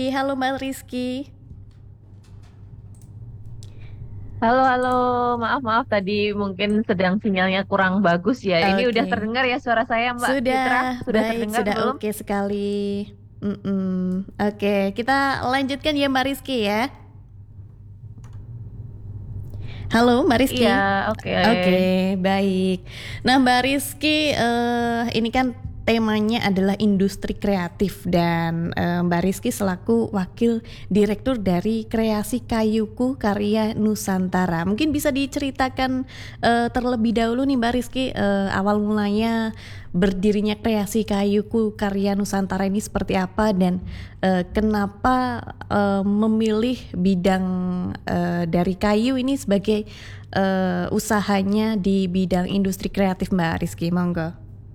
Halo Mbak Rizky. Halo, halo. Maaf tadi mungkin sedang sinyalnya kurang bagus ya. Ini udah Oke, terdengar ya suara saya, Mbak Citra? sudah Sudah baik, terdengar sudah belum? oke sekali. Oke, kita lanjutkan ya Mbak Rizky ya. Halo Mbak Iya, Rizky. oke. Oke, baik. Nah Mbak Rizky, ini kan temanya adalah industri kreatif dan Mbak Rizky selaku wakil direktur dari Kreasi Kayuku Karya Nusantara. Mungkin bisa diceritakan terlebih dahulu nih Mbak Rizky, awal mulanya berdirinya Kreasi Kayuku Karya Nusantara ini seperti apa dan kenapa memilih bidang dari kayu ini sebagai usahanya di bidang industri kreatif Mbak Rizky, monggo.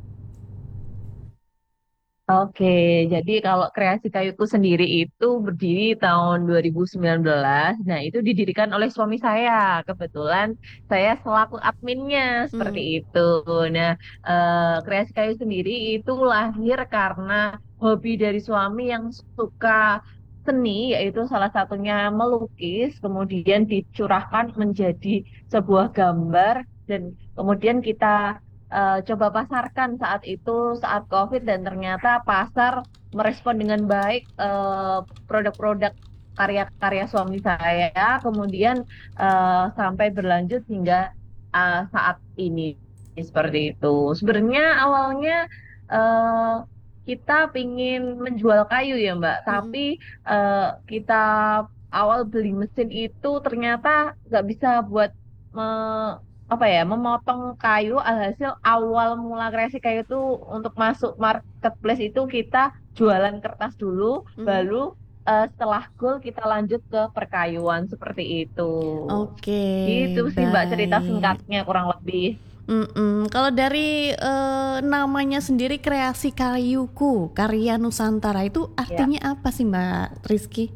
Oke, jadi kalau kreasi kayuku sendiri itu berdiri tahun 2019. Nah, itu didirikan oleh suami saya. Kebetulan saya selaku adminnya seperti Hmm. itu. Nah, kreasi kayu sendiri itu lahir karena hobi dari suami yang suka seni, yaitu salah satunya melukis, kemudian dicurahkan menjadi sebuah gambar, dan kemudian kita coba pasarkan saat itu saat COVID, dan ternyata pasar merespon dengan baik produk-produk karya-karya suami saya, kemudian sampai berlanjut hingga saat ini seperti itu. Sebenarnya awalnya eh, kita pingin menjual kayu ya Mbak, Mm-mm. tapi eh, kita awal beli mesin itu ternyata nggak bisa buat apa ya, memotong kayu. Alhasil awal mula kreasi kayu itu untuk masuk marketplace itu kita jualan kertas dulu, Mhm. baru setelah goal kita lanjut ke perkayuan seperti itu. Oke, Gitu sih Mbak cerita baik. singkatnya kurang lebih. Kalau dari namanya sendiri Kreasi Kayuku Karya Nusantara itu Ya. artinya apa sih Mbak Rizky?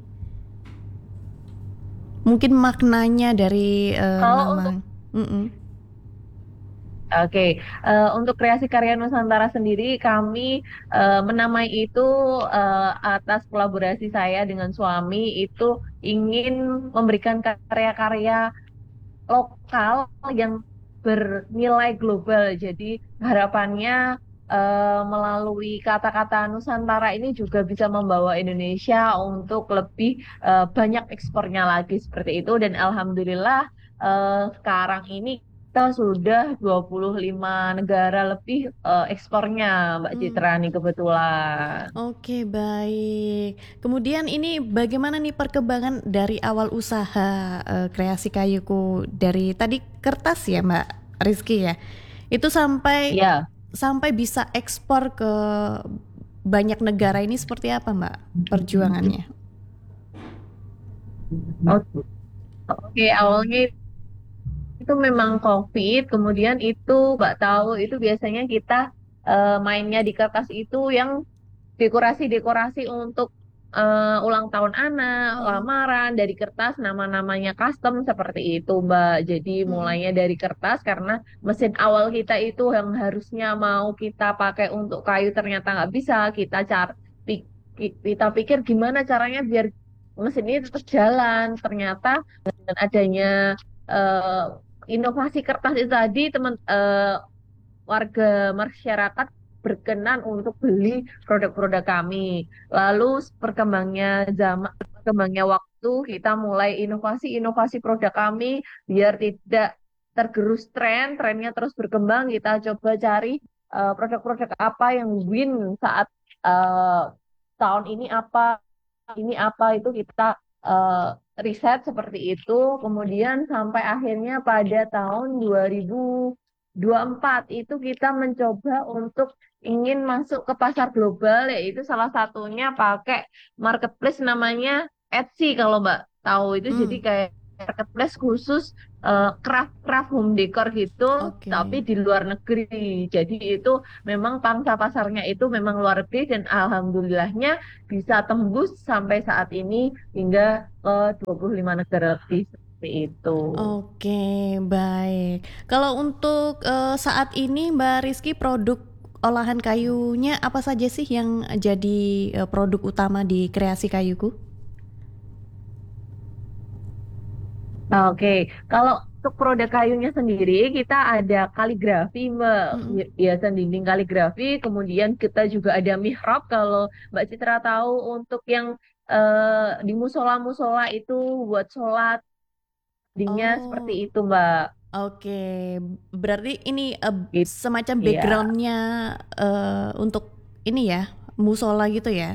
Mungkin maknanya dari Kalau untuk nama. Mm-mm. Oke, untuk kreasi karya Nusantara sendiri kami menamai itu atas kolaborasi saya dengan suami, itu ingin memberikan karya-karya lokal yang bernilai global. Jadi harapannya melalui kata-kata Nusantara ini juga bisa membawa Indonesia untuk lebih banyak ekspornya lagi seperti itu. Dan alhamdulillah sekarang ini kita sudah 25 negara lebih ekspornya, Mbak Mm. Citra nih kebetulan. Oke, baik. Kemudian ini bagaimana nih perkembangan dari awal usaha kreasi kayuku dari tadi kertas ya, Mbak Rizky ya. Itu sampai Ya. sampai bisa ekspor ke banyak negara ini seperti apa, Mbak? Perjuangannya. Oke, awalnya itu memang COVID, kemudian itu Mbak tahu itu biasanya kita mainnya di kertas itu yang dekorasi-dekorasi untuk ulang tahun anak, Mm-mm. lamaran, dari kertas, nama-namanya custom seperti itu Mbak. Jadi Mm-mm. mulainya dari kertas karena mesin awal kita itu yang harusnya mau kita pakai untuk kayu ternyata nggak bisa. Kita pikir gimana caranya biar mesin ini tetap jalan. Ternyata dengan adanya eh, inovasi kertas itu tadi, warga masyarakat berkenan untuk beli produk-produk kami. Lalu perkembangnya waktu, kita mulai inovasi-inovasi produk kami biar tidak tergerus trennya terus berkembang. Kita coba cari produk-produk apa yang win saat eh, tahun ini apa itu kita eh, riset seperti itu. Kemudian sampai akhirnya pada tahun 2024 itu kita mencoba untuk ingin masuk ke pasar global, yaitu salah satunya pakai marketplace namanya Etsy, kalau Mbak tahu itu. Jadi Mm. kayak marketplace khusus craft home decor gitu, tapi Oke. di luar negeri. Jadi itu memang pangsa pasarnya itu memang luar negeri, dan alhamdulillahnya bisa tembus sampai saat ini hingga ke 25 negara lebih seperti itu. Oke, baik. Kalau untuk saat ini Mbak Rizky produk olahan kayunya apa saja sih yang jadi produk utama di kreasi kayuku? Oke, kalau untuk produk kayunya sendiri kita ada kaligrafi, Mbak, Mm-mm. hiasan dinding kaligrafi, kemudian kita juga ada mihrab kalau Mbak Citra tahu untuk yang di musola-musola itu buat sholat, dindingnya seperti Oh, itu, Mbak. oke. Berarti ini Gitu. semacam Iya. backgroundnya untuk ini ya, musola gitu ya?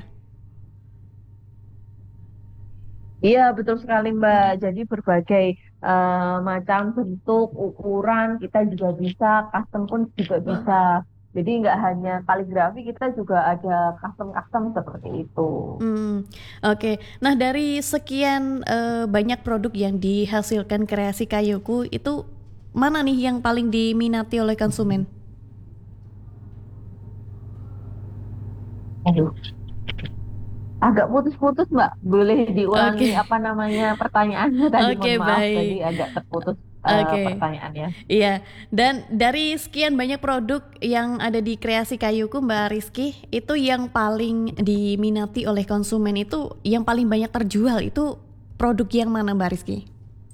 Iya, betul sekali, Mbak. Mm-mm. Jadi berbagai macam bentuk, ukuran, kita juga bisa, custom pun juga bisa. Jadi nggak hanya kaligrafi, kita juga ada custom-custom seperti itu. Hmm, oke. Nah, dari sekian banyak produk yang dihasilkan kreasi kayuku, itu mana nih yang paling diminati oleh konsumen? Aduh, agak putus-putus, Mbak. Boleh diulangi Oke, apa namanya pertanyaannya tadi? oke, Mohon maaf, tadi baik. agak terputus Oke, pertanyaannya. iya. Dan dari sekian banyak produk yang ada di kreasi kayuku, Mbak Rizky, itu yang paling diminati oleh konsumen itu, yang paling banyak terjual itu produk yang mana, Mbak Rizky?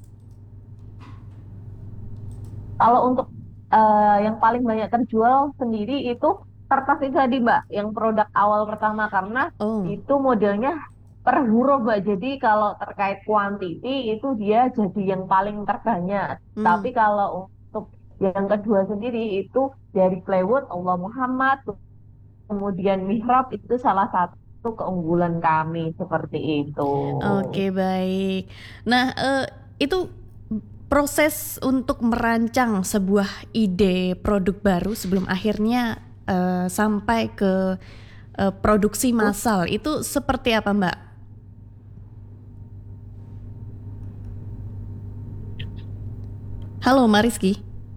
Kalau untuk yang paling banyak terjual sendiri itu kertas itu tadi Mbak, yang produk awal pertama karena Oh, itu modelnya per huruf Mbak. Jadi kalau terkait kuantiti itu dia jadi yang paling terbanyak. hmm. Tapi kalau untuk yang kedua sendiri itu dari Plywood Allah Muhammad, kemudian Mihrab itu salah satu keunggulan kami seperti itu. Oke, baik. Nah, itu proses untuk merancang sebuah ide produk baru sebelum akhirnya sampai ke produksi massal itu seperti apa, Mbak? Halo, Mbak Rizky.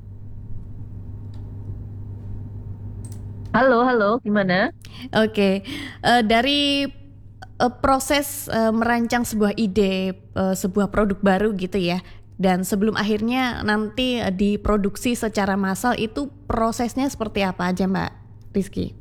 Halo, halo, gimana? Oke, dari proses merancang sebuah ide, sebuah produk baru gitu ya, dan sebelum akhirnya nanti diproduksi secara massal itu prosesnya seperti apa aja, Mbak Rizky?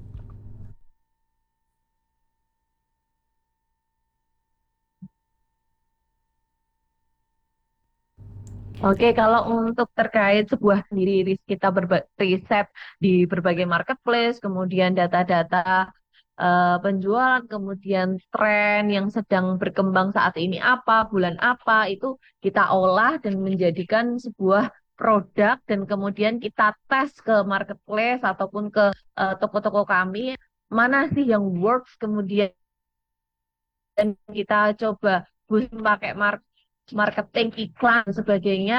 Oke, kalau untuk terkait sebuah sendiri kita riset di berbagai marketplace, kemudian data-data penjualan, kemudian tren yang sedang berkembang saat ini apa, bulan apa, itu kita olah dan menjadikan sebuah produk dan kemudian kita tes ke marketplace ataupun ke toko-toko kami, mana sih yang works, kemudian kita coba boost pakai marketing, iklan, dan sebagainya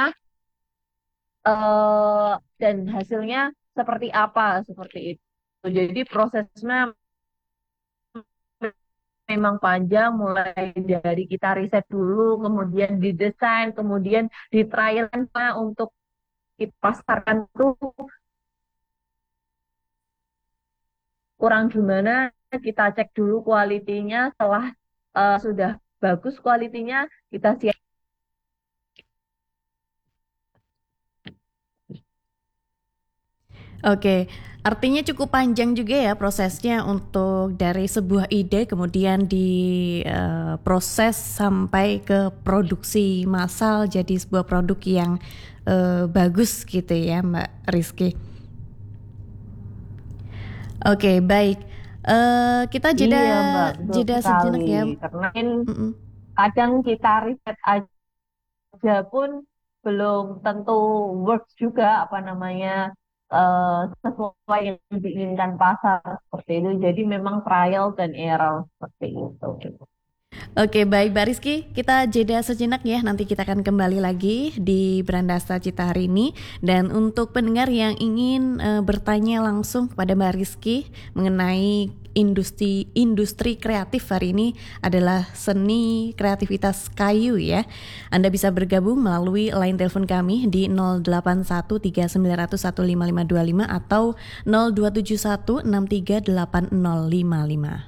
dan hasilnya seperti apa seperti itu. Jadi prosesnya memang panjang mulai dari kita riset dulu, kemudian didesain, kemudian di trial untuk kita pasarkan tuh kurang gimana, kita cek dulu kualitinya, setelah sudah bagus kualitinya kita siap. Oke, artinya cukup panjang juga ya prosesnya untuk dari sebuah ide kemudian diproses sampai ke produksi massal jadi sebuah produk yang bagus gitu ya, Mbak Rizky. Oke, baik. Kita jeda Iya Mbak, betul jeda sekali. sejenak ya. Karena Mm-mm. kadang kita riset aja pun belum tentu works juga apa namanya sesuai yang diinginkan pasar seperti itu. Jadi memang trial dan error seperti itu. Oke, baik Mbak Rizky, kita jeda sejenak ya. Nanti kita akan kembali lagi di Brandasta Cita hari ini. Dan untuk pendengar yang ingin bertanya langsung kepada Mbak Rizky mengenai industri kreatif hari ini adalah seni kreativitas kayu ya. Anda bisa bergabung melalui line telepon kami di 0813901555 atau 0271638055.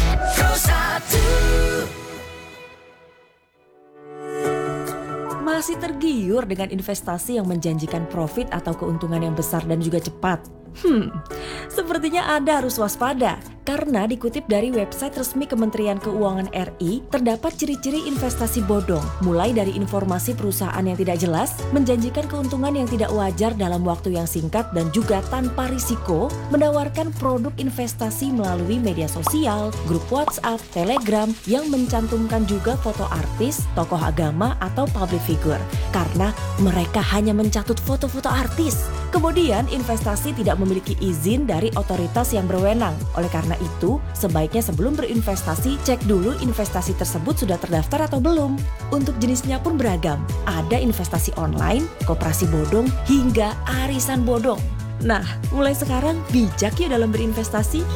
Masih Masih tergiur dengan investasi yang menjanjikan profit atau keuntungan yang besar dan juga cepat? Sepertinya Anda harus waspada karena dikutip dari website resmi Kementerian Keuangan RI, terdapat ciri-ciri investasi bodong, mulai dari informasi perusahaan yang tidak jelas, menjanjikan keuntungan yang tidak wajar dalam waktu yang singkat dan juga tanpa risiko, menawarkan produk investasi melalui media sosial, grup WhatsApp, Telegram, yang mencantumkan juga foto artis, tokoh agama, atau public figure, karena mereka hanya mencatut foto-foto artis. Kemudian investasi tidak memiliki izin dari otoritas yang berwenang. Oleh karena itu, sebaiknya sebelum berinvestasi, cek dulu investasi tersebut sudah terdaftar atau belum. Untuk jenisnya pun beragam. Ada investasi online, koperasi bodong, hingga arisan bodong. Nah, mulai sekarang bijak ya dalam berinvestasi.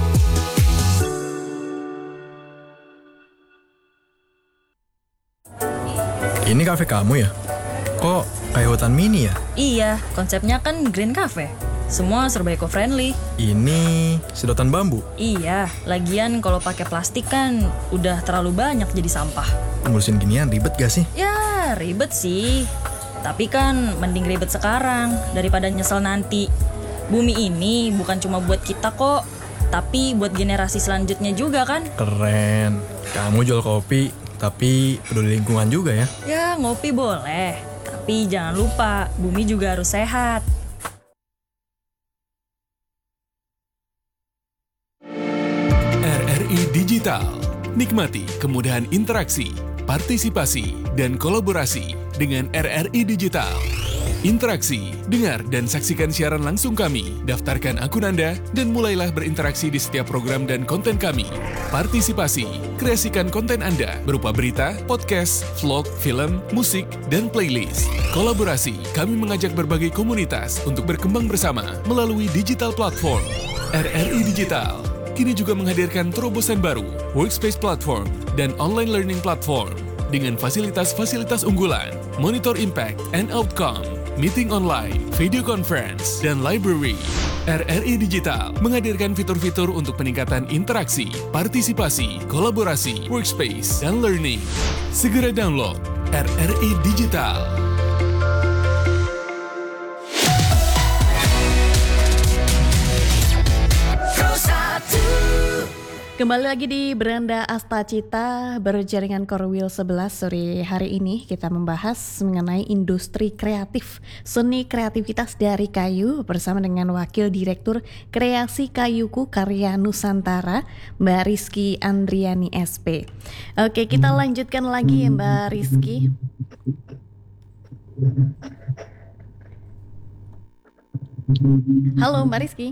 Ini kafe kamu ya? Kok kayak hutan mini ya? Iya, konsepnya kan green cafe. Semua serba eco-friendly. Ini sedotan bambu. Iya, lagian kalau pakai plastik kan udah terlalu banyak jadi sampah. Ngurusin ginian ribet gak sih? Ya, ribet sih. Tapi kan mending ribet sekarang daripada nyesel nanti. Bumi ini bukan cuma buat kita kok, tapi buat generasi selanjutnya juga kan. Keren. Kamu jual kopi, tapi peduli lingkungan juga ya? Ya, ngopi boleh. Tapi jangan lupa, bumi juga harus sehat. RRI Digital. Nikmati kemudahan interaksi, partisipasi, dan kolaborasi dengan RRI Digital. Interaksi, dengar dan saksikan siaran langsung kami, daftarkan akun Anda, dan mulailah berinteraksi di setiap program dan konten kami. Partisipasi, kreasikan konten Anda berupa berita, podcast, vlog, film, musik, dan playlist. Kolaborasi, kami mengajak berbagai komunitas untuk berkembang bersama melalui digital platform. RRI Digital kini juga menghadirkan terobosan baru, workspace platform, dan online learning platform dengan fasilitas-fasilitas unggulan, monitor impact and outcome, meeting online, video conference, dan library. RRI Digital menghadirkan fitur-fitur untuk peningkatan interaksi, partisipasi, kolaborasi, workspace, dan learning. Segera download RRI Digital. Kembali lagi di Beranda Astacita berjaringan Korwil 11 sore hari ini kita membahas mengenai industri kreatif, seni kreativitas dari kayu bersama dengan Wakil Direktur Kreasi Kayuku Karya Nusantara, Mbak Rizky Andriani SP. Oke, kita lanjutkan lagi ya Mbak Rizky. Halo Mbak Rizky.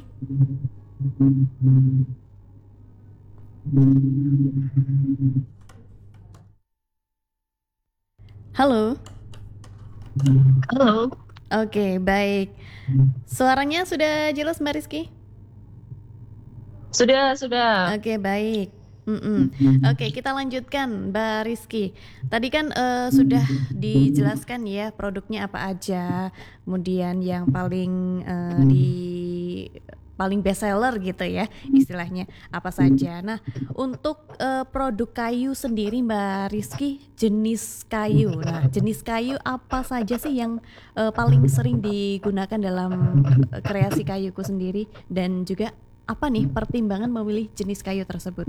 Halo. Halo. Oke, baik. Suaranya sudah jelas Mbak Rizky? Sudah. Oke, baik. Oke, kita lanjutkan Mbak Rizky. Tadi kan sudah dijelaskan ya produknya apa aja, kemudian yang paling best seller gitu ya istilahnya apa saja. Nah untuk produk kayu sendiri Mbak Rizky, jenis kayu. Nah jenis kayu apa saja sih yang paling sering digunakan dalam kreasi kayuku sendiri, dan juga apa nih pertimbangan memilih jenis kayu tersebut?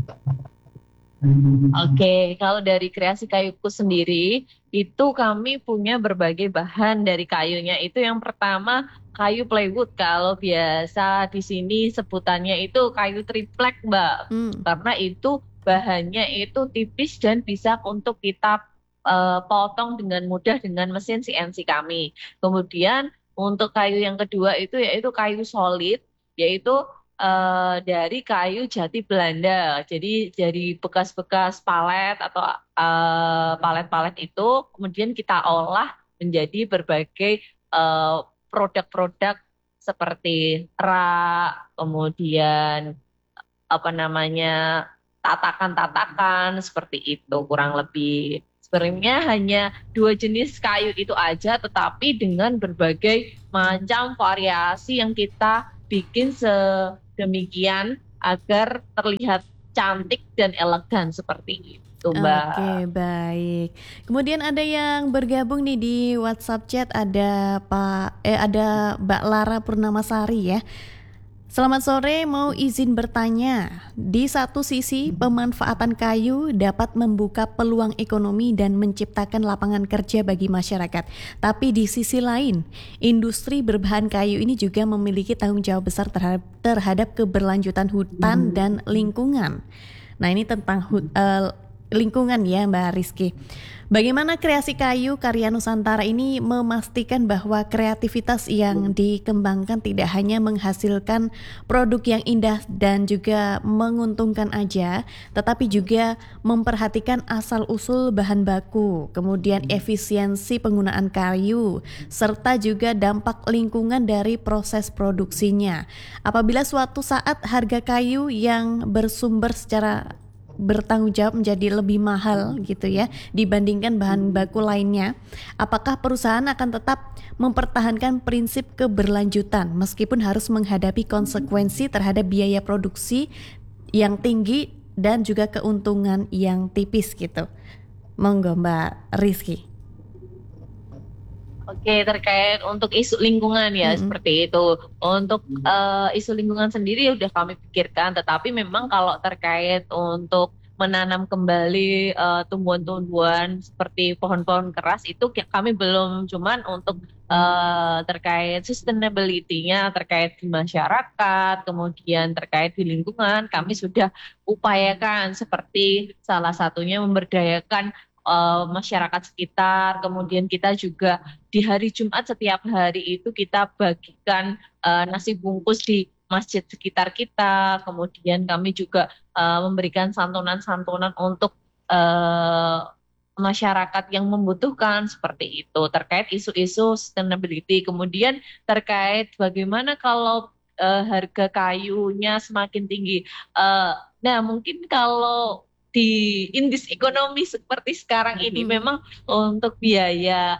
Oke, kalau dari kreasi kayuku sendiri, itu kami punya berbagai bahan dari kayunya. Itu yang pertama kayu plywood. Kalau biasa di sini sebutannya itu kayu triplek, Mbak. Karena itu bahannya itu tipis dan bisa untuk kita potong dengan mudah dengan mesin CNC kami. Kemudian untuk kayu yang kedua itu yaitu kayu solid, yaitu dari kayu jati Belanda. Jadi dari bekas-bekas palet atau palet-palet itu kemudian kita olah menjadi berbagai produk-produk seperti rak, kemudian tatakan-tatakan seperti itu kurang lebih. Sebenarnya hanya 2 jenis kayu itu aja, tetapi dengan berbagai macam variasi yang kita bikin sedemikian agar terlihat cantik dan elegan seperti itu. gitu Mbak. Oke, baik. Kemudian ada yang bergabung nih di WhatsApp chat, ada ada Mbak Lara Purnamasari ya. Selamat sore, mau izin bertanya. Di satu sisi, pemanfaatan kayu dapat membuka peluang ekonomi dan menciptakan lapangan kerja bagi masyarakat. Tapi di sisi lain, industri berbahan kayu ini juga memiliki tanggung jawab besar terhadap keberlanjutan hutan dan lingkungan. Nah, ini tentang lingkungan ya Mbak Rizky. Bagaimana kreasi kayu karya Nusantara ini memastikan bahwa kreativitas yang dikembangkan tidak hanya menghasilkan produk yang indah dan juga menguntungkan aja, tetapi juga memperhatikan asal-usul bahan baku, kemudian efisiensi penggunaan kayu, serta juga dampak lingkungan dari proses produksinya. Apabila suatu saat harga kayu yang bersumber secara bertanggung jawab menjadi lebih mahal gitu ya dibandingkan bahan baku lainnya, apakah perusahaan akan tetap mempertahankan prinsip keberlanjutan meskipun harus menghadapi konsekuensi terhadap biaya produksi yang tinggi dan juga keuntungan yang tipis gitu? Monggo Mbak Rizky. Oke, terkait untuk isu lingkungan ya seperti itu. Untuk isu lingkungan sendiri udah kami pikirkan, tetapi memang kalau terkait untuk menanam kembali tumbuhan-tumbuhan seperti pohon-pohon keras itu kami belum, cuman untuk terkait sustainability-nya, terkait di masyarakat, kemudian terkait di lingkungan, kami sudah upayakan seperti salah satunya memberdayakan masyarakat sekitar. Kemudian kita juga di hari Jumat setiap hari itu kita bagikan nasi bungkus di masjid sekitar kita. Kemudian kami juga memberikan santunan-santunan untuk masyarakat yang membutuhkan seperti itu terkait isu-isu sustainability. Kemudian terkait bagaimana kalau harga kayunya semakin tinggi. Nah mungkin kalau di indis ekonomi seperti sekarang ini memang untuk biaya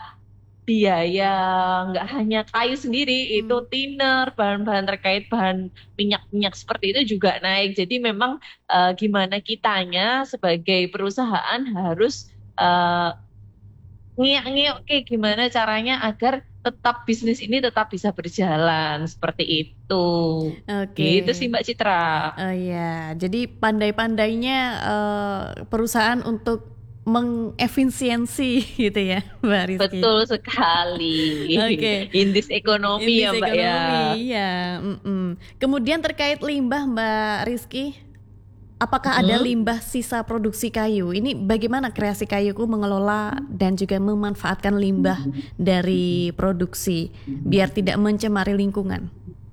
nggak hanya kayu sendiri, itu thinner, bahan-bahan terkait bahan minyak-minyak seperti itu juga naik. Jadi memang gimana kitanya sebagai perusahaan harus ngiak-ngiak gimana caranya agar tetap bisnis ini tetap bisa berjalan seperti itu. Oke. Gitu sih Mbak Citra. Oh ya, jadi pandai-pandainya perusahaan untuk mengefisiensi gitu ya Mbak Rizky. Betul sekali. Oke. Indis ekonomi ya Mbak ya. Ya. Kemudian terkait limbah Mbak Rizky, apakah ada limbah sisa produksi kayu? Ini bagaimana kreasi kayuku mengelola dan juga memanfaatkan limbah dari produksi biar tidak mencemari lingkungan?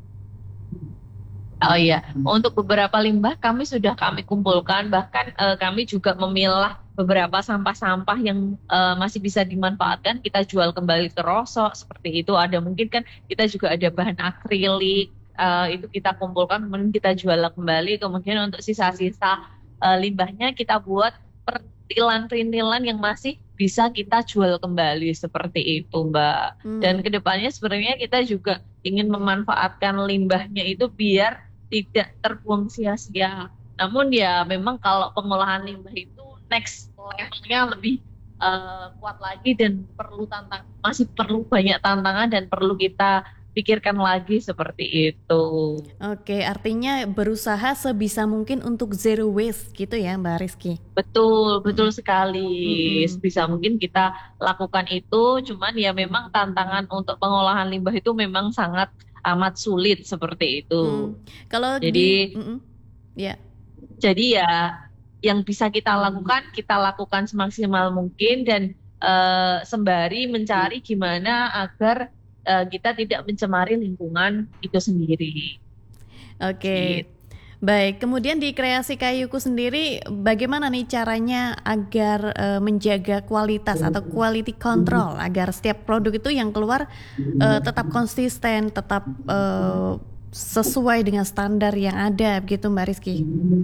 Oh iya, untuk beberapa limbah kami sudah kami kumpulkan, bahkan kami juga memilah beberapa sampah-sampah yang masih bisa dimanfaatkan, kita jual kembali ke rosok seperti itu. Ada mungkin kan kita juga ada bahan akrilik, itu kita kumpulkan kemudian kita jual kembali. Kemudian untuk sisa-sisa limbahnya kita buat perintilan-perintilan yang masih bisa kita jual kembali seperti itu Mbak. Dan kedepannya sebenarnya kita juga ingin memanfaatkan limbahnya itu biar tidak terbuang sia-sia. Namun ya memang kalau pengolahan limbah itu next levelnya lebih kuat lagi dan masih perlu banyak tantangan dan perlu kita pikirkan lagi seperti itu. Oke, artinya berusaha sebisa mungkin untuk zero waste gitu ya Mbak Rizky? Betul sekali. Sebisa mungkin kita lakukan itu, cuman ya memang tantangan untuk pengolahan limbah itu memang sangat amat sulit seperti itu. Kalau ya. Jadi ya yang bisa kita lakukan semaksimal mungkin dan sembari mencari gimana agar kita tidak mencemari lingkungan itu sendiri. Oke. Baik, kemudian di kreasi kayuku sendiri bagaimana nih caranya agar menjaga kualitas atau quality control agar setiap produk itu yang keluar tetap konsisten, tetap sesuai dengan standar yang ada begitu Mbak Rizky?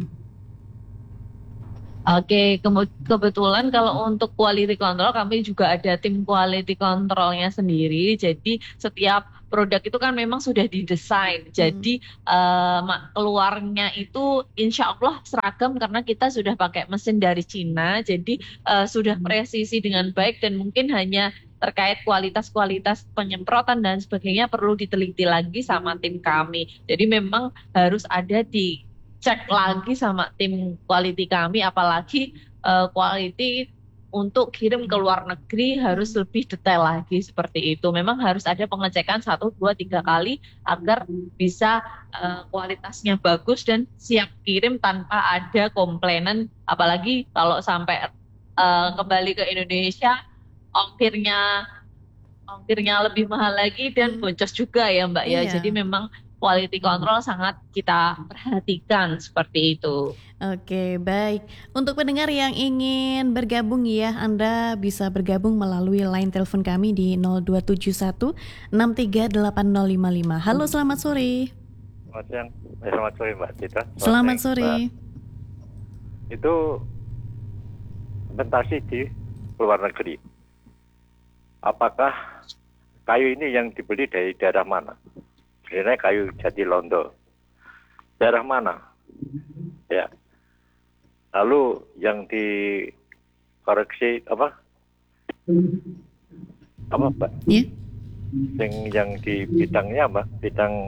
Oke, kebetulan kalau untuk quality control kami juga ada tim quality controlnya sendiri. Jadi setiap produk itu kan memang sudah didesain. Jadi keluarnya itu insya Allah seragam karena kita sudah pakai mesin dari Cina. Jadi sudah presisi dengan baik dan mungkin hanya terkait kualitas-kualitas penyemprotan dan sebagainya perlu diteliti lagi sama tim kami. Jadi memang harus ada dicek lagi sama tim quality kami, apalagi quality untuk kirim ke luar negeri harus lebih detail lagi seperti itu. Memang harus ada pengecekan 1, 2, 3 kali agar bisa kualitasnya bagus dan siap kirim tanpa ada komplainan. Apalagi kalau sampai kembali ke Indonesia, ongkirnya lebih mahal lagi dan boncos juga ya Mbak ya. Iya. Jadi memang quality control sangat kita perhatikan seperti itu. Oke, baik. Untuk pendengar yang ingin bergabung ya, Anda bisa bergabung melalui line telepon kami di 0271 638055. Halo, selamat sore. Selamat siang. Selamat sore Mbak Citra. Selamat siang, sore. Mbak. Itu investasi di luar negeri. Apakah kayu ini yang dibeli dari daerah mana? Sebenarnya kayu jati londo. Daerah mana? Ya. Lalu yang dikoreksi apa Mbak? Ya. Yang di bidangnya apa? Bidang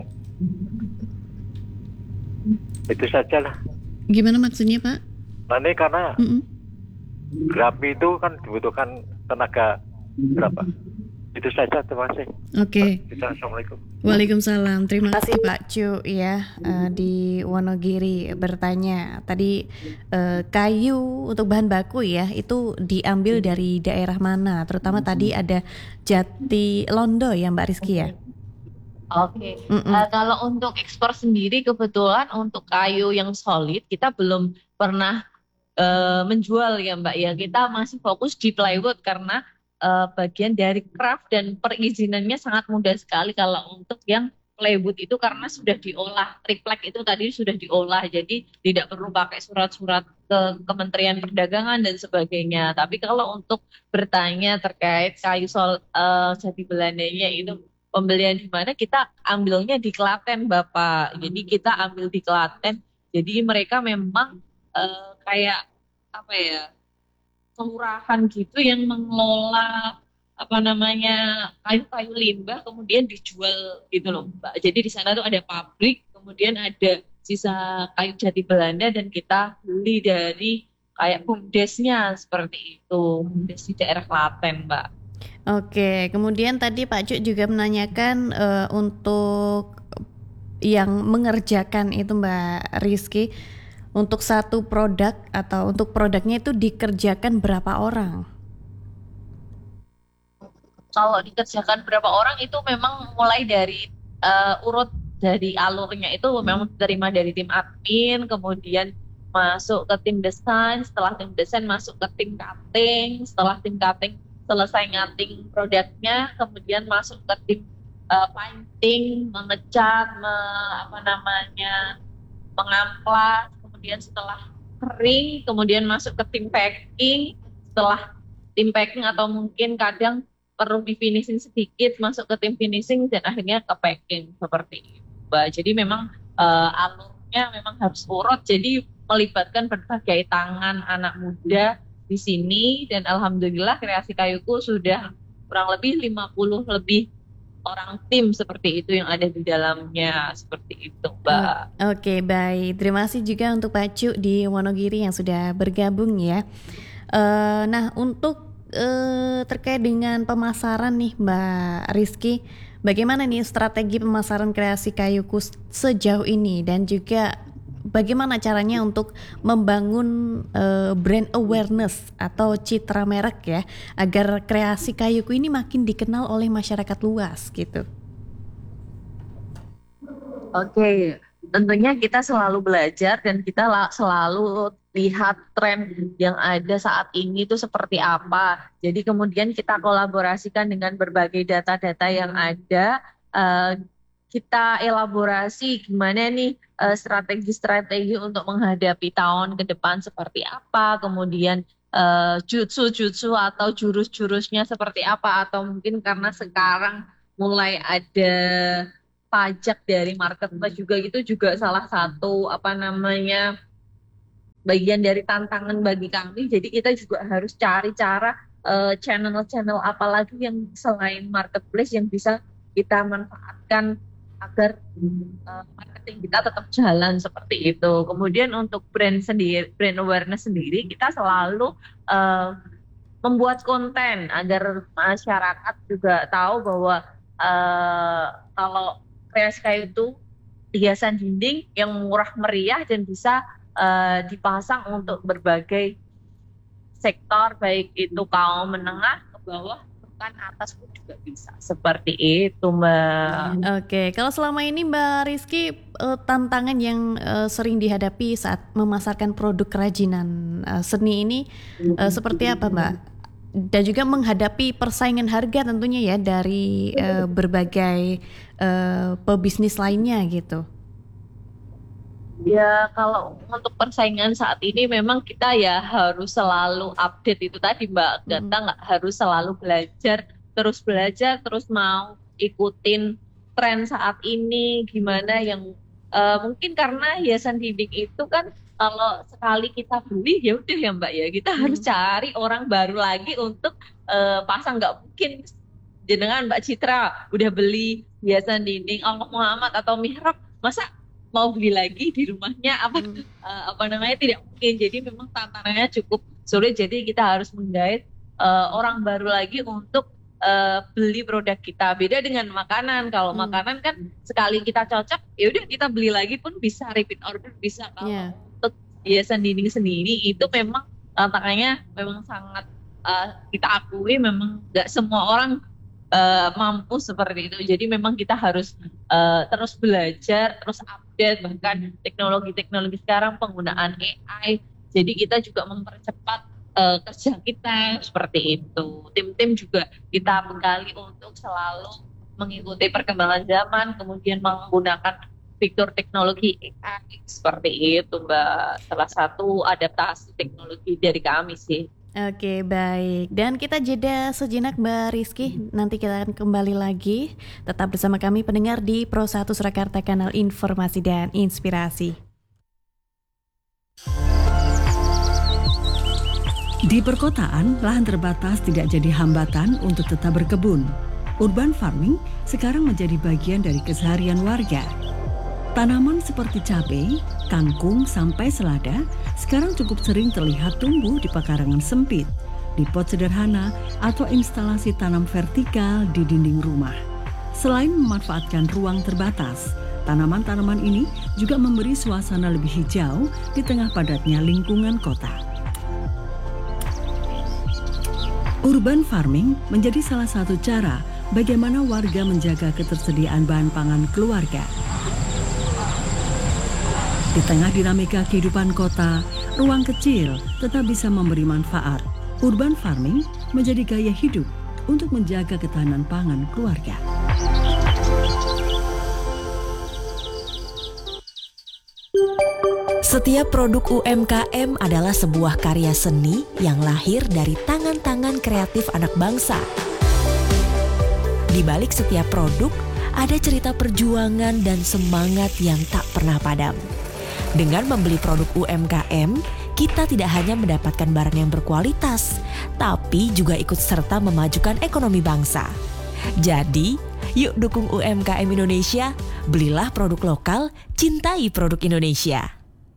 itu sajalah. Gimana maksudnya, Pak? Nah, ini karena grafi itu kan dibutuhkan tenaga berapa? Itu saja, terima kasih. Oke. Assalamualaikum. Waalaikumsalam. Terima kasih Pak Cu ya di Wonogiri bertanya tadi kayu untuk bahan baku ya itu diambil dari daerah mana? Terutama tadi ada Jati Londo ya Mbak Rizky ya. Oke. Kalau untuk ekspor sendiri kebetulan untuk kayu yang solid kita belum pernah menjual ya Mbak ya. Kita masih fokus di plywood karena bagian dari craft dan perizinannya sangat mudah sekali kalau untuk yang plywood itu karena sudah diolah, triplek itu tadi sudah diolah, jadi tidak perlu pakai surat-surat ke Kementerian Perdagangan dan sebagainya. Tapi kalau untuk bertanya terkait kayu jati Belandanya itu pembelian di mana, kita ambilnya di Klaten Bapak. Jadi kita ambil di Klaten. Jadi mereka memang kayak apa ya? Kelurahan gitu yang mengelola kayu-kayu limbah kemudian dijual gitu loh Mbak. Jadi di sana tuh ada pabrik, kemudian ada sisa kayu jati Belanda dan kita beli dari kayak bumdesnya seperti itu, bumdes di daerah Klaten Mbak. Oke, kemudian tadi Pak Cuk juga menanyakan untuk yang mengerjakan itu Mbak Rizky. Untuk satu produk atau untuk produknya itu dikerjakan berapa orang? Kalau dikerjakan berapa orang itu memang mulai dari urut dari alurnya itu memang diterima dari tim admin, kemudian masuk ke tim desain, setelah tim desain masuk ke tim cutting, setelah tim cutting selesai ngating produknya, kemudian masuk ke tim painting, mengecat, mengamplas. Kemudian setelah kering, kemudian masuk ke tim packing. Setelah tim packing atau mungkin kadang perlu di finishing sedikit, masuk ke tim finishing dan akhirnya ke packing seperti itu. Jadi memang alurnya memang harus urut. Jadi melibatkan berbagai tangan anak muda di sini dan alhamdulillah Kreasi Kayuku sudah kurang lebih 50 lebih orang tim seperti itu yang ada di dalamnya seperti itu Mbak. Oke, baik. Terima kasih juga untuk Pak Cu di Wonogiri yang sudah bergabung ya. Nah untuk terkait dengan pemasaran nih Mbak Rizky, bagaimana nih strategi pemasaran Kreasi Kayuku sejauh ini dan juga bagaimana caranya untuk membangun brand awareness atau citra merek ya agar Kreasi Kayuku ini makin dikenal oleh masyarakat luas gitu. Oke, tentunya kita selalu belajar dan kita selalu lihat tren yang ada saat ini itu seperti apa. Jadi kemudian kita kolaborasikan dengan berbagai data-data yang ada. Kita elaborasi gimana nih strategi-strategi untuk menghadapi tahun ke depan seperti apa, kemudian jutsu atau jurus-jurusnya seperti apa, atau mungkin karena sekarang mulai ada pajak dari marketplace juga, itu juga salah satu bagian dari tantangan bagi kami. Jadi kita juga harus cari cara channel-channel apa lagi yang selain marketplace yang bisa kita manfaatkan agar marketing kita tetap jalan seperti itu. Kemudian untuk brand awareness sendiri, kita selalu membuat konten agar masyarakat juga tahu bahwa kalau kreasi kayu itu hiasan dinding yang murah meriah dan bisa dipasang untuk berbagai sektor, baik itu kaum menengah ke bawah, bahkan atas pun juga bisa. Seperti itu, Mbak. Oke, kalau selama ini Mbak Rizky, tantangan yang sering dihadapi saat memasarkan produk kerajinan seni ini seperti apa, Mbak? Dan juga menghadapi persaingan harga tentunya ya dari berbagai pebisnis lainnya gitu. Ya, kalau untuk persaingan saat ini memang kita ya harus selalu update itu tadi, Mbak. Kita nggak harus selalu belajar, terus mau ikutin tren saat ini, gimana yang mungkin karena hiasan dinding itu kan kalau sekali kita beli ya udah ya, Mbak ya. Kita harus cari orang baru lagi untuk pasang. Nggak mungkin jenengan Mbak Citra udah beli hiasan dinding Allah Muhammad atau mihrab, masa mau beli lagi di rumahnya tidak mungkin. Jadi memang tantangannya cukup sulit. Jadi kita harus menggait orang baru lagi untuk beli produk kita. Beda dengan makanan. Kalau makanan kan sekali kita cocok, ya udah kita beli lagi pun bisa, repeat order bisa. Kalau untuk hiasan dinding sendiri itu memang tantangannya memang sangat kita akui memang nggak semua orang mampu seperti itu. Jadi memang kita harus terus belajar, terus update, bahkan teknologi sekarang penggunaan AI. Jadi kita juga mempercepat kerja kita seperti itu. Tim-tim juga kita bekali untuk selalu mengikuti perkembangan zaman, kemudian menggunakan fitur teknologi AI seperti itu, Mbak. Salah satu adaptasi teknologi dari kami sih. Oke, baik. Dan kita jeda sejenak Mbak Rizky. Nanti kita akan kembali lagi. Tetap bersama kami pendengar di Pro 1 Surakarta, kanal informasi dan inspirasi. Di perkotaan, lahan terbatas tidak jadi hambatan untuk tetap berkebun. Urban farming sekarang menjadi bagian dari keseharian warga. Tanaman seperti cabai, kangkung, sampai selada sekarang cukup sering terlihat tumbuh di pekarangan sempit, di pot sederhana, atau instalasi tanam vertikal di dinding rumah. Selain memanfaatkan ruang terbatas, tanaman-tanaman ini juga memberi suasana lebih hijau di tengah padatnya lingkungan kota. Urban farming menjadi salah satu cara bagaimana warga menjaga ketersediaan bahan pangan keluarga. Di tengah dinamika kehidupan kota, ruang kecil tetap bisa memberi manfaat. Urban farming menjadi gaya hidup untuk menjaga ketahanan pangan keluarga. Setiap produk UMKM adalah sebuah karya seni yang lahir dari tangan-tangan kreatif anak bangsa. Di balik setiap produk, ada cerita perjuangan dan semangat yang tak pernah padam. Dengan membeli produk UMKM, kita tidak hanya mendapatkan barang yang berkualitas, tapi juga ikut serta memajukan ekonomi bangsa. Jadi, yuk dukung UMKM Indonesia, belilah produk lokal, cintai produk Indonesia.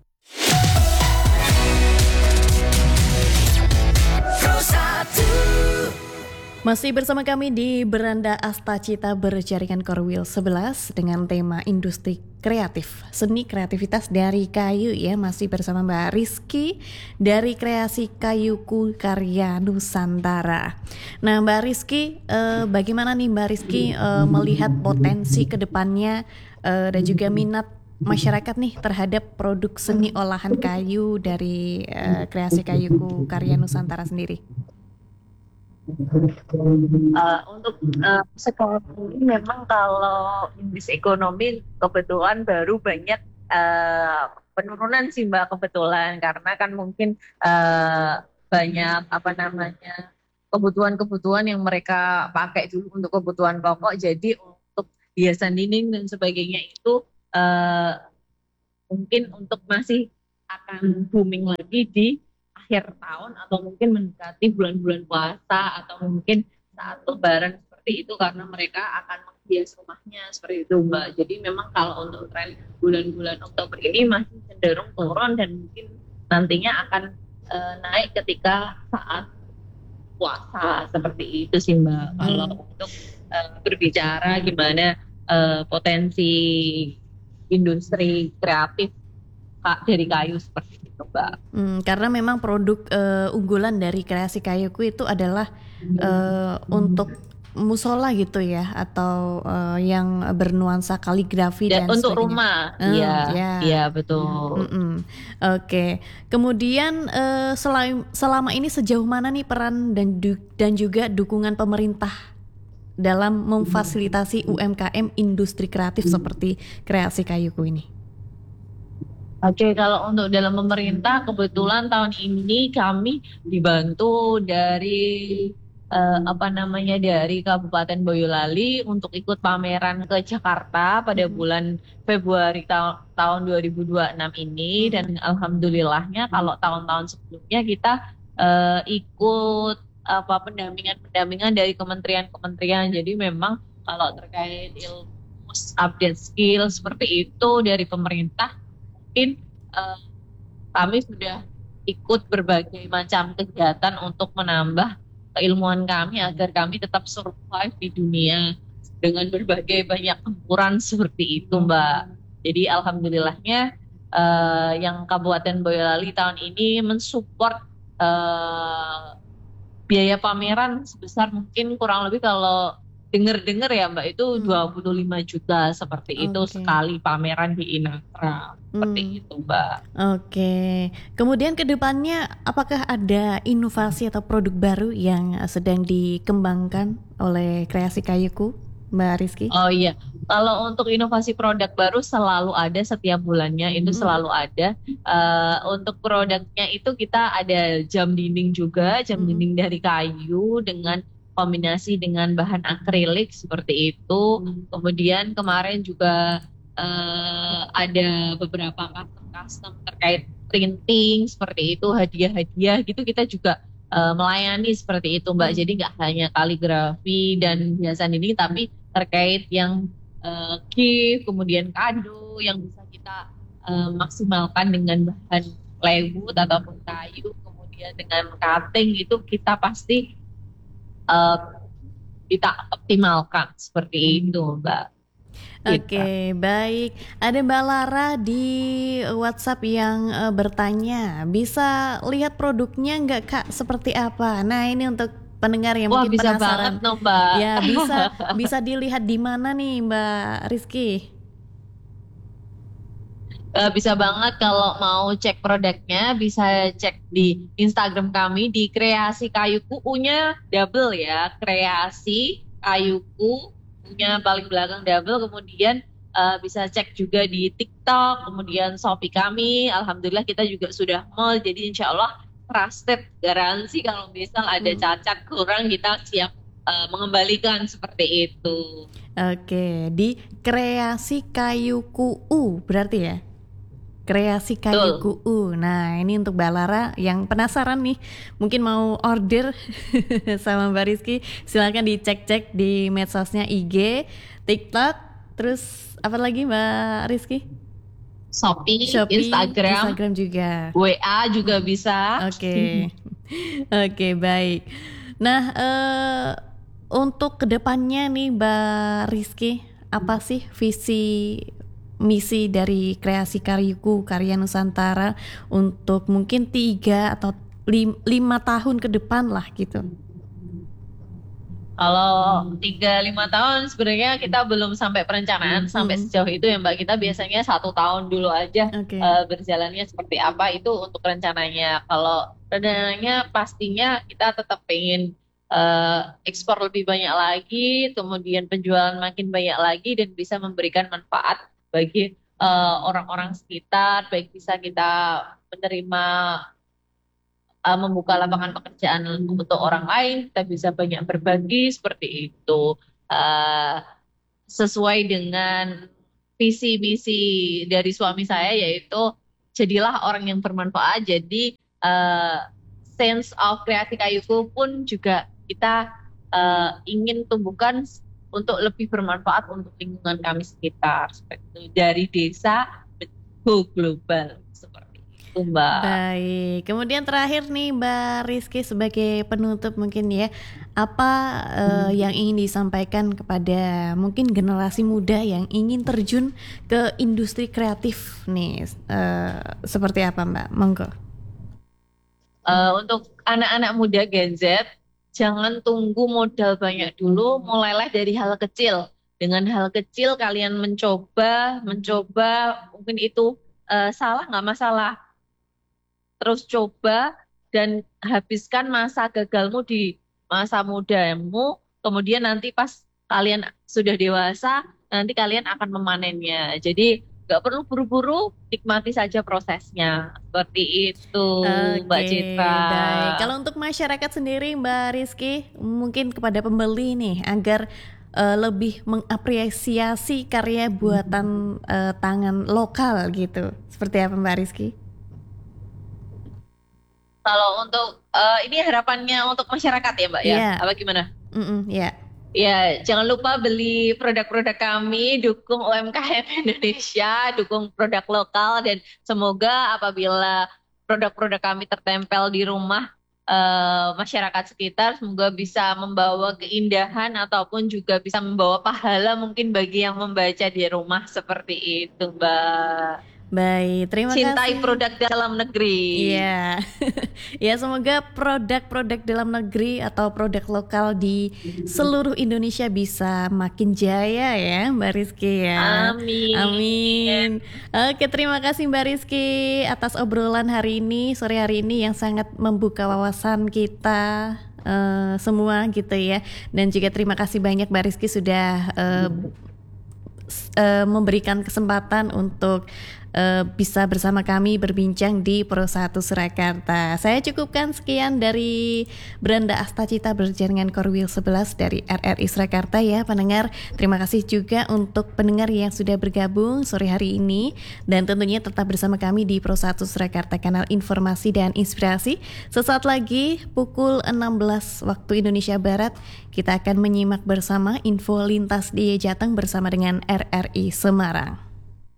Masih bersama kami di Beranda Astacita berjaringan Korwil 11 dengan tema industri kreatif, seni kreativitas dari kayu ya. Masih bersama Mbak Rizky dari Kreasi Kayuku Karya Nusantara. Nah Mbak Rizky, bagaimana nih Mbak Rizky melihat potensi kedepannya dan juga minat masyarakat nih terhadap produk seni olahan kayu dari Kreasi Kayuku Karya Nusantara sendiri? Untuk sekarang ini memang kalau industri ekonomi kebetulan baru banyak penurunan sih Mbak, kebetulan karena kan mungkin banyak kebutuhan-kebutuhan yang mereka pakai dulu untuk kebutuhan pokok. Jadi untuk hiasan dinding dan sebagainya itu mungkin untuk masih akan booming lagi di akhir tahun atau mungkin mendekati bulan-bulan puasa atau mungkin saat lebaran seperti itu, karena mereka akan menghias rumahnya seperti itu, Mbak. Jadi memang kalau untuk tren bulan-bulan Oktober ini masih cenderung turun dan mungkin nantinya akan naik ketika saat puasa seperti itu sih, Mbak. Kalau untuk berbicara gimana potensi industri kreatif dari kayu seperti itu, Mbak. Karena memang produk unggulan dari kreasi kayuku itu adalah untuk musola gitu ya, atau yang bernuansa kaligrafi dan untuk sebagainya. rumah. Iya, betul. Oke. Kemudian selama ini sejauh mana nih peran dan juga dukungan pemerintah dalam memfasilitasi UMKM industri kreatif seperti kreasi kayuku ini? Oke, kalau untuk dalam pemerintah kebetulan tahun ini kami dibantu dari dari Kabupaten Boyolali untuk ikut pameran ke Jakarta pada bulan Februari tahun 2026 ini, dan alhamdulillahnya kalau tahun-tahun sebelumnya kita ikut pendampingan dari kementerian-kementerian. Jadi memang kalau terkait ilmu update skill seperti itu dari pemerintah, mungkin kami sudah ikut berbagai macam kegiatan untuk menambah keilmuan kami agar kami tetap survive di dunia dengan berbagai banyak gempuran seperti itu, Mbak. Jadi alhamdulillahnya yang Kabupaten Boyolali tahun ini mensupport biaya pameran sebesar mungkin kurang lebih kalau dengar ya Mbak itu 25 juta seperti itu sekali pameran di Inatra. Seperti itu, Mbak. Oke. Kemudian ke depannya apakah ada inovasi atau produk baru yang sedang dikembangkan oleh kreasi kayuku, Mbak Rizky? Oh iya, kalau untuk inovasi produk baru selalu ada setiap bulannya, itu selalu ada. Untuk produknya itu kita ada jam dinding juga, jam dinding dari kayu dengan kombinasi dengan bahan akrilik seperti itu. Kemudian kemarin juga ada beberapa custom terkait printing seperti itu, hadiah-hadiah gitu kita juga melayani seperti itu, Mbak. Jadi nggak hanya kaligrafi dan hiasan ini, tapi terkait yang gift, kemudian kado yang bisa kita maksimalkan dengan bahan plywood ataupun kayu, kemudian dengan cutting itu kita pasti kita optimalkan seperti itu, Mbak. Oke, baik. Ada Mbak Lara di WhatsApp yang bertanya, bisa lihat produknya nggak Kak seperti apa? Nah ini untuk pendengar yang mungkin bisa penasaran. Banget, no, Mbak. Ya bisa dilihat di mana nih Mbak Rizky? Bisa banget kalau mau cek produknya, bisa cek di Instagram kami di Kreasi Kayuku, U-nya double ya, Kreasi Kayuku, U-nya paling belakang double. Kemudian bisa cek juga di TikTok, kemudian Shopee kami. Alhamdulillah kita juga sudah mall, jadi insya Allah trusted, garansi kalau misal ada cacat kurang kita siap mengembalikan seperti itu. Oke, di Kreasi Kayuku U berarti ya? Kreasi Kayuku U. Nah ini untuk Mbak Lara yang penasaran nih, mungkin mau order sama Mbak Rizky, silakan dicek-cek di medsosnya IG, TikTok, terus apa lagi Mbak Rizky? Shopee, Instagram juga, WA juga bisa. Oke, baik. Nah untuk kedepannya nih Mbak Rizky, apa sih visi misi dari Kreasi Kayuku Karya Nusantara untuk mungkin 3 atau 5 tahun ke depan lah gitu? Kalau 3-5 tahun sebenarnya kita belum sampai perencanaan sampai sejauh itu ya Mbak. Kita biasanya 1 tahun dulu aja berjalannya seperti apa itu untuk rencananya. Kalau rencananya pastinya kita tetap pengen ekspor lebih banyak lagi, kemudian penjualan makin banyak lagi dan bisa memberikan manfaat bagi orang-orang sekitar, baik bisa kita menerima membuka lapangan pekerjaan untuk orang lain, kita bisa banyak berbagi seperti itu. Sesuai dengan visi misi dari suami saya, yaitu jadilah orang yang bermanfaat. Jadi sense of kreasi kayuku pun juga kita ingin tumbuhkan untuk lebih bermanfaat untuk lingkungan kami sekitar, seperti itu. Dari desa go global seperti itu, Mbak. Baik, kemudian terakhir nih Mbak Rizky sebagai penutup mungkin ya, apa yang ingin disampaikan kepada mungkin generasi muda yang ingin terjun ke industri kreatif nih, seperti apa Mbak? Monggo. Untuk anak-anak muda Gen Z, jangan tunggu modal banyak dulu, mulailah dari hal kecil. Dengan hal kecil kalian mencoba, mungkin itu salah nggak masalah. Terus coba dan habiskan masa gagalmu di masa mudamu, kemudian nanti pas kalian sudah dewasa, nanti kalian akan memanennya. Jadi nggak perlu buru-buru, nikmati saja prosesnya. Seperti itu, Mbak Citra. Baik. Kalau untuk masyarakat sendiri Mbak Rizky, mungkin kepada pembeli nih agar lebih mengapresiasi karya buatan tangan lokal gitu. Seperti apa Mbak Rizky? Kalau untuk ini harapannya untuk masyarakat ya Mbak ya? Apa gimana? Ya. Ya, jangan lupa beli produk-produk kami, dukung UMKM Indonesia, dukung produk lokal, dan semoga apabila produk-produk kami tertempel di rumah masyarakat sekitar, semoga bisa membawa keindahan ataupun juga bisa membawa pahala mungkin bagi yang membaca di rumah, seperti itu, Mbak. Baik, terima kasih. Cintai produk dalam negeri. Iya. Ya, semoga produk-produk dalam negeri atau produk lokal di seluruh Indonesia bisa makin jaya ya Mbak Rizky ya. Amin. Amin. Oke, terima kasih Mbak Rizky atas obrolan hari ini, sore hari ini yang sangat membuka wawasan kita semua gitu ya. Dan juga terima kasih banyak Mbak Rizky sudah memberikan kesempatan untuk bisa bersama kami berbincang di Pro 1 Surakarta. Saya cukupkan sekian dari Branda Astacita berjaringan Korwil 11 dari RRI Surakarta ya pendengar. Terima kasih juga untuk pendengar yang sudah bergabung sore hari ini, dan tentunya tetap bersama kami di Pro 1 Surakarta, kanal informasi dan inspirasi. Sesaat lagi pukul 16 waktu Indonesia Barat kita akan menyimak bersama info lintas di Jateng bersama dengan RRI Semarang.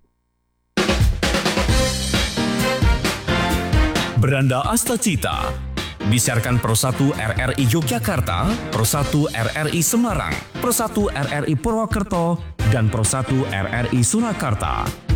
Branda Astacita disiarkan Pro 1 RRI Yogyakarta, Pro 1 RRI Semarang, Pro 1 RRI Purwokerto, dan Pro 1 RRI Surakarta.